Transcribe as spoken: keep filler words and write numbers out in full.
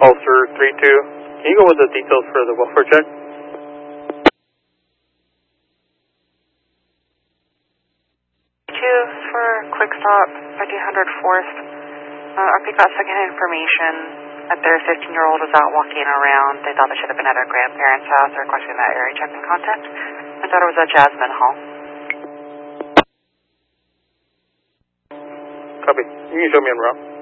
Ulster three two. Can you go with the details for the welfare check? Two for quick stop, fifteen hundred Forest. Uh, our pick got secondhand information that their fifteen-year-old was out walking around. They thought they should have been at her grandparents' house. They're requesting that area check and contact. I thought it was at Jasmine Hall. Copy. You can show me en route.